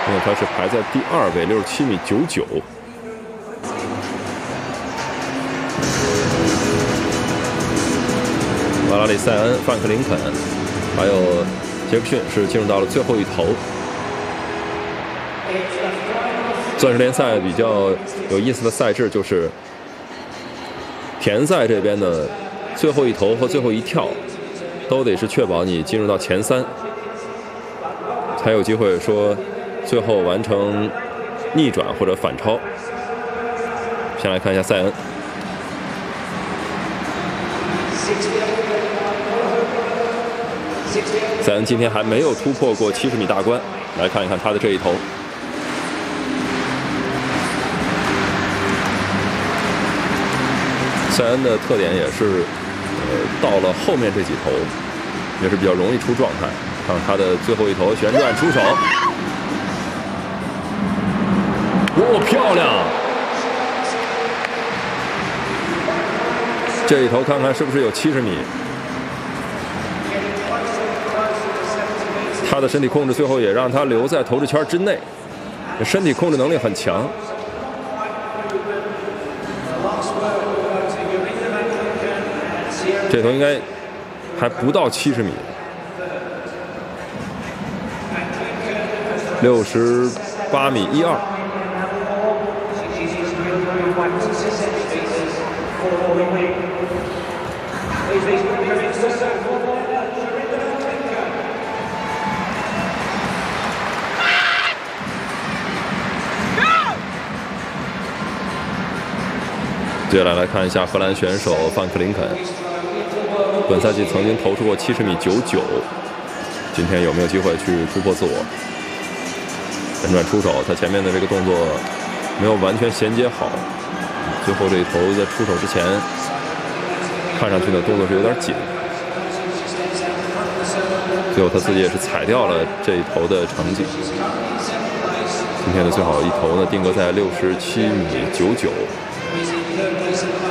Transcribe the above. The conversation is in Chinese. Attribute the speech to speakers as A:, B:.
A: 因为他是排在第2位，67米99。瓦拉里塞恩、范克林肯，还有杰克逊是进入到了最后一头。钻石联赛比较有意思的赛制就是田赛这边的最后一投和最后一跳都得是确保你进入到前3，才有机会说最后完成逆转或者反超。先来看一下塞恩。塞恩今天还没有突破过70米大关，来看一看他的这一投。塞恩的特点也是，到了后面这几投也是比较容易出状态。看他的最后一投旋转出手，哦，漂亮！这一投看看是不是有70米？他的身体控制最后也让他留在投掷圈之内，身体控制能力很强。这头应该还不到70米，68米12。接下来看一下荷兰选手范克林肯。本赛季曾经投出过70米99，今天有没有机会去突破自我？旋转出手，他前面的这个动作没有完全衔接好，最后这一投在出手之前，看上去的动作是有点紧，最后他自己也是踩掉了这一投的成绩。今天的最好一投呢，定格在67米99。